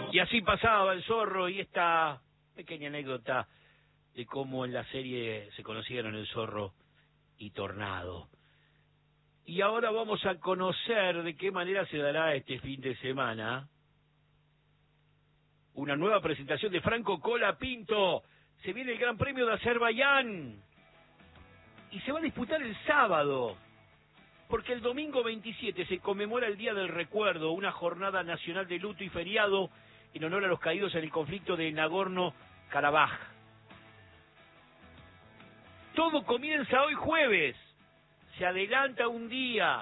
Y así pasaba el zorro y esta pequeña anécdota de cómo en la serie se conocieron el zorro y Tornado. Y ahora vamos a conocer de qué manera se dará este fin de semana una nueva presentación de Franco Colapinto. Se viene el Gran Premio de Azerbaiyán y se va a disputar el sábado, porque el domingo 27 se conmemora el Día del Recuerdo, una jornada nacional de luto y feriado en honor a los caídos en el conflicto de Nagorno-Karabaj. Todo comienza hoy jueves, se adelanta un día.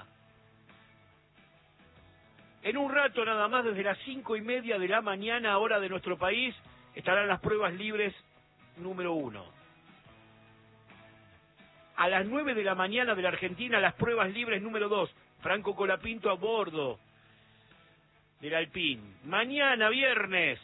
En un rato nada más, desde las 5:30 de la mañana, hora de nuestro país, estarán las pruebas libres número 1. A las 9 de la mañana de la Argentina, las pruebas libres número 2. Franco Colapinto a bordo del Alpine. Mañana, viernes,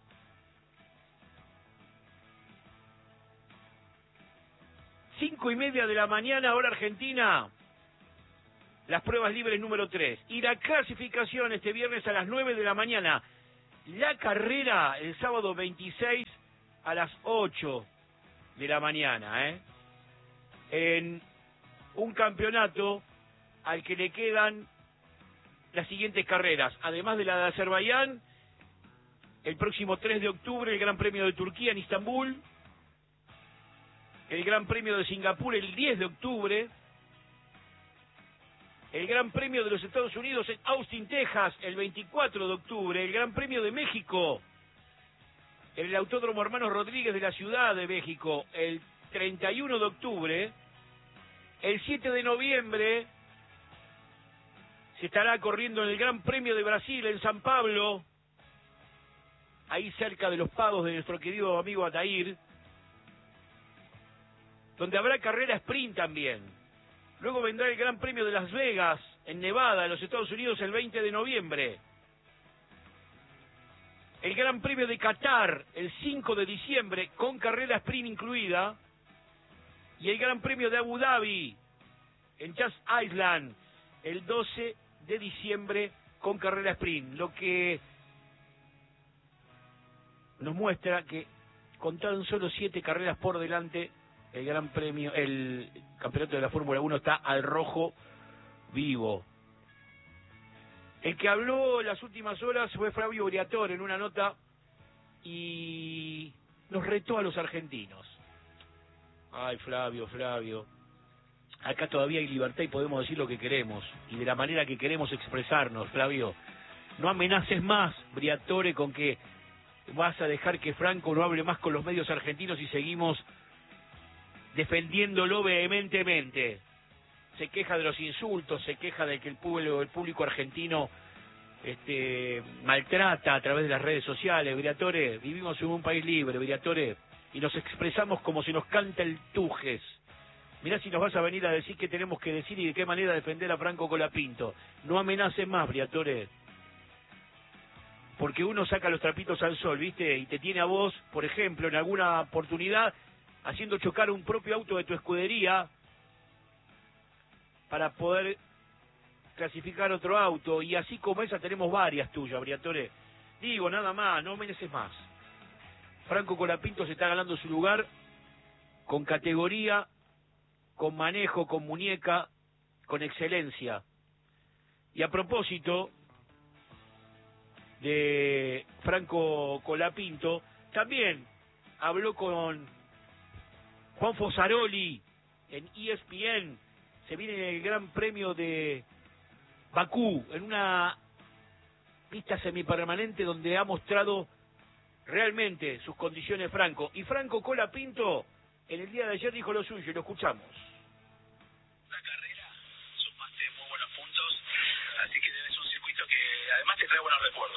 5:30 de la mañana, hora argentina, las pruebas libres número 3. Y la clasificación este viernes a las 9 de la mañana. La carrera el sábado 26 a las 8 de la mañana, en un campeonato al que le quedan las siguientes carreras. Además de la de Azerbaiyán, el próximo 3 de octubre el Gran Premio de Turquía en Istambul, el Gran Premio de Singapur el 10 de octubre, el Gran Premio de los Estados Unidos en Austin, Texas, el 24 de octubre, el Gran Premio de México en el Autódromo Hermanos Rodríguez de la Ciudad de México, el 31 de octubre, el 7 de noviembre se estará corriendo en el Gran Premio de Brasil en San Pablo, ahí cerca de los pagos de nuestro querido amigo Atair, donde habrá carrera sprint también. Luego vendrá el Gran Premio de Las Vegas, en Nevada, en los Estados Unidos, el 20 de noviembre. El Gran Premio de Qatar, el 5 de diciembre, con carrera sprint incluida. Y el Gran Premio de Abu Dhabi, en Just Island, el 12 de diciembre, con carrera sprint. Lo que nos muestra que con tan solo 7 carreras por delante, el Gran Premio, el campeonato de la Fórmula 1 está al rojo vivo. El que habló en las últimas horas fue Flavio Briatore en una nota y nos retó a los argentinos. Ay, Flavio, acá todavía hay libertad y podemos decir lo que queremos y de la manera que queremos expresarnos, Flavio. No amenaces más, Briatore, con que vas a dejar que Franco no hable más con los medios argentinos y seguimos defendiéndolo vehementemente. Se queja de los insultos, se queja de que el público argentino maltrata a través de las redes sociales. Briatore, vivimos en un país libre, Briatore, y nos expresamos como si nos canta el Tujes. Mirá si nos vas a venir a decir qué tenemos que decir y de qué manera defender a Franco Colapinto. No amenaces más, Briatore, porque uno saca los trapitos al sol, ¿viste? Y te tiene a vos, por ejemplo, en alguna oportunidad, haciendo chocar un propio auto de tu escudería para poder clasificar otro auto, y así como esa tenemos varias tuyas, Briatore. Digo, nada más, no mereces más. Franco Colapinto se está ganando su lugar con categoría, con manejo, con muñeca, con excelencia. Y a propósito de Franco Colapinto, también habló con Juan Fosaroli en ESPN. Se viene el Gran Premio de Bakú, en una pista semipermanente donde ha mostrado realmente sus condiciones Franco. Y Franco Colapinto en el día de ayer dijo lo suyo, y lo escuchamos. La carrera, sumaste muy buenos puntos, así que es un circuito que además te trae buenos recuerdos.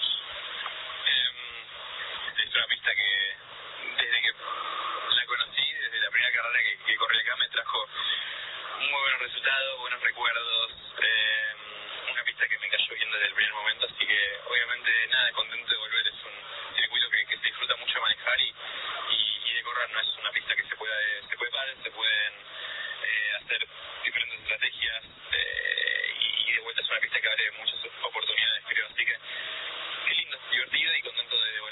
Es una pista que desde que la conocí, desde la primera carrera que corrí acá, me trajo muy buenos resultados, buenos recuerdos, una pista que me cayó bien desde el primer momento, así que obviamente nada, contento de volver. Es un circuito que se disfruta mucho manejar y de correr. No es una pista que se puede parar, se pueden hacer diferentes estrategias y de vuelta es una pista que abre muchas oportunidades, creo, así que qué lindo, divertido y contento de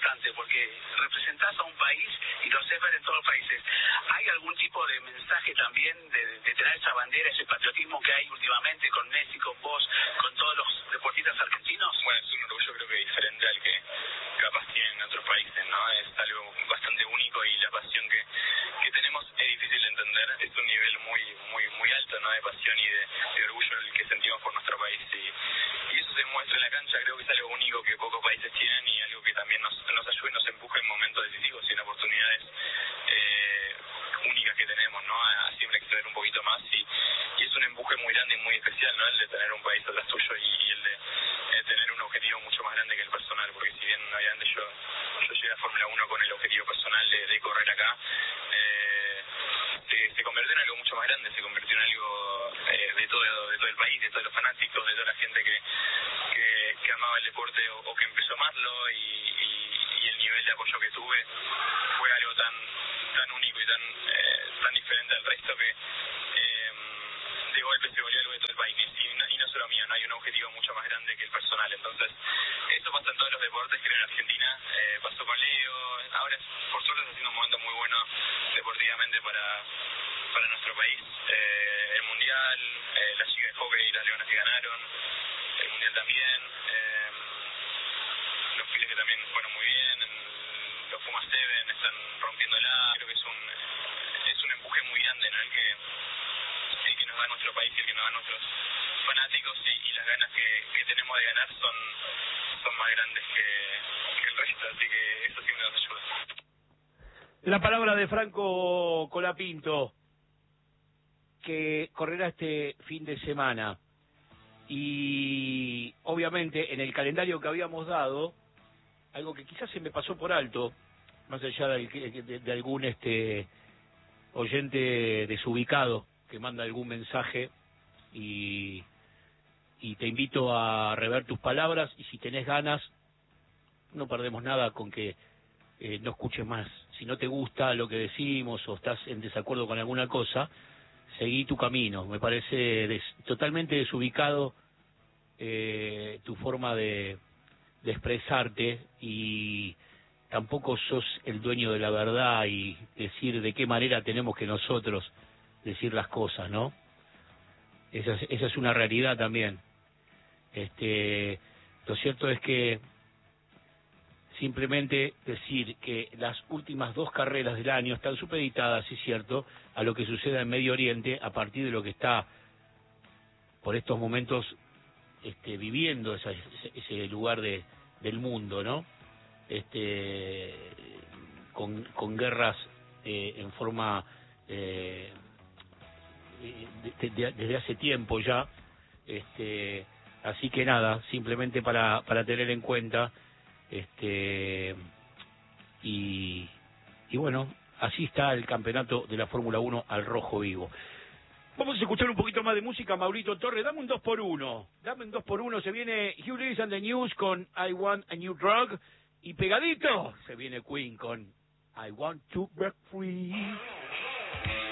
importante porque representás a un país y lo haces ver en todos los países. ¿Hay algún tipo de mensaje también de tener esa bandera, ese patriotismo que hay últimamente con Messi, con vos, con todos los deportistas argentinos? Bueno, es un orgullo creo que diferente al que capaz tienen otros países, ¿no? Es algo bastante único y la pasión que tenemos es difícil de entender. Es un nivel muy alto, ¿no? De pasión y de orgullo el que sentimos por nuestro país y eso se muestra en la cancha. Creo que es algo único que pocos países tienen y algo que también nos ayuda y nos empuja en momentos decisivos y en oportunidades únicas que tenemos, ¿no? A siempre exceder un poquito más y es un empuje muy grande y muy especial, ¿no? El de tener un país atrás tuyo y el de tener un objetivo mucho más grande que el personal, porque si bien obviamente yo llegué a Fórmula 1 con el objetivo personal de correr acá, se convirtió en algo mucho más grande, se convirtió en algo de todo el país, de todos los fanáticos, de toda la gente que amaba el deporte o que empezó a amarlo y el nivel de apoyo que tuve fue algo tan único y tan diferente al resto que de golpe se volvió algo de todo el país y no solo mío, no hay un objetivo mucho más grande que el personal. Entonces eso pasa en todos los deportes, creo en Argentina, pasó con Leo, ahora por suerte está haciendo un momento muy bueno deportivamente para nuestro país, el mundial, las chicas de hockey y las leonas que ganaron, el mundial también, los pibes que también fueron muy bien, los Pumas Seven están rompiéndola. Creo que es un empuje muy grande, ¿no? El que nos da nuestro país y el que nos da nuestros fanáticos y las ganas que tenemos de ganar son más grandes que el resto, así que eso sí nos ayuda. La palabra de Franco Colapinto, que correrá este fin de semana. Y obviamente en el calendario que habíamos dado, algo que quizás se me pasó por alto, más allá de algún oyente desubicado que manda algún mensaje, y te invito a rever tus palabras, y si tenés ganas, no perdemos nada con que no escuches más. Si no te gusta lo que decimos o estás en desacuerdo con alguna cosa, seguí tu camino. Me parece totalmente desubicado tu forma de expresarte, y tampoco sos el dueño de la verdad y decir de qué manera tenemos que nosotros decir las cosas, ¿no? Esa es una realidad también. Lo cierto es que simplemente decir que las últimas 2 carreras del año están supeditadas, sí es cierto, a lo que suceda en Medio Oriente, a partir de lo que está por estos momentos viviendo ese lugar del mundo, ¿no? Con guerras en forma desde hace tiempo ya, así que nada, simplemente para tener en cuenta, y bueno, así está el campeonato de la Fórmula 1 al rojo vivo. Vamos a escuchar un poquito más de música, Maurito Torres. Dame un 2x1. Se viene Hugh Lewis and the News con I Want a New Drug. Y pegadito se viene Queen con I Want to Break Free.